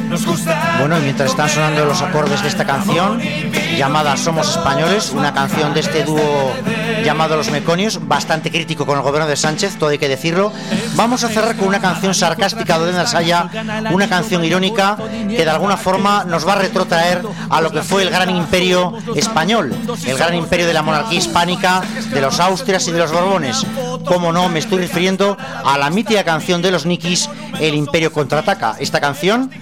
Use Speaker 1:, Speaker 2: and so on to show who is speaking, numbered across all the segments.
Speaker 1: Bueno, y mientras están sonando los acordes de esta canción llamada Somos Españoles, una canción de este dúo llamado Los Meconios, bastante crítico con el gobierno de Sánchez, todo hay que decirlo, vamos a cerrar con una canción sarcástica de Edna Saya, una canción irónica que de alguna forma nos va a retrotraer a lo que fue el gran imperio español, el gran imperio de la monarquía hispánica, de los Austrias y de los Borbones. Como no, me estoy refiriendo a la mítica canción de los Nikis, El Imperio Contraataca. Esta canción,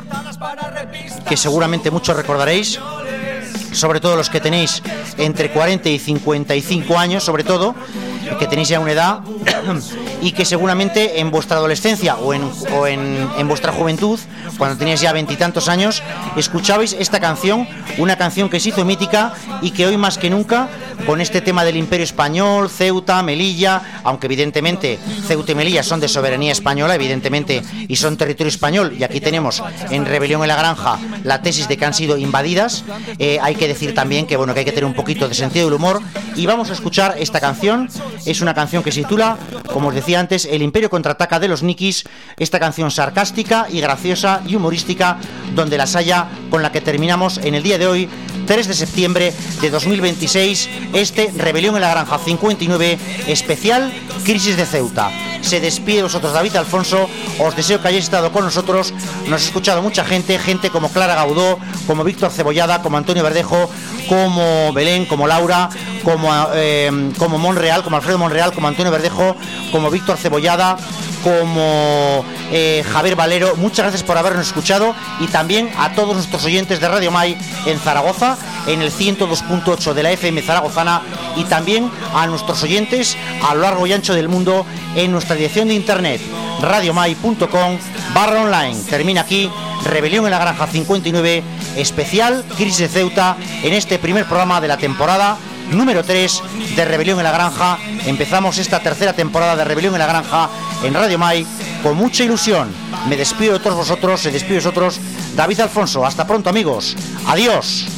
Speaker 1: que seguramente muchos recordaréis, sobre todo los que tenéis entre 40 y 55 años, sobre todo, que tenéis ya una edad y que seguramente en vuestra adolescencia o en vuestra juventud, cuando teníais ya veintitantos años, escuchabais esta canción, una canción que se hizo mítica y que hoy más que nunca, con este tema del Imperio Español, Ceuta, Melilla, aunque evidentemente Ceuta y Melilla son de soberanía española, evidentemente, y son territorio español, y aquí tenemos en Rebelión en la Granja la tesis de que han sido invadidas, hay que decir también que bueno, que hay que tener un poquito de sentido del humor, y vamos a escuchar esta canción. Es una canción que se titula, como os decía antes, El Imperio Contraataca, de los Nikis, esta canción sarcástica y graciosa y humorística, donde la Saya, con la que terminamos en el día de hoy, 3 de septiembre de 2026, este Rebelión en la Granja 59, especial Crisis de Ceuta. Se despide de vosotros David Alfonso, os deseo que hayáis estado con nosotros, nos ha escuchado mucha gente como Clara Gaudó, como Víctor Cebollada, como Antonio Verdejo, como Belén, como Laura, como Monreal, como Alfredo Monreal, como Antonio Verdejo, como Víctor Cebollada, como Javier Valero. Muchas gracias por habernos escuchado, y también a todos nuestros oyentes de Radio Mai en Zaragoza, en el 102.8 de la FM zaragozana, y también a nuestros oyentes a lo largo y ancho del mundo en nuestra dirección de internet radiomai.com/online. Termina aquí Rebelión en la Granja 59, especial Crisis de Ceuta, en este primer programa de la temporada número 3 de Rebelión en la Granja. Empezamos esta tercera temporada de Rebelión en la Granja en Radio Mai con mucha ilusión. Me despido de todos vosotros, se despide de vosotros David Alfonso. Hasta pronto, amigos. Adiós.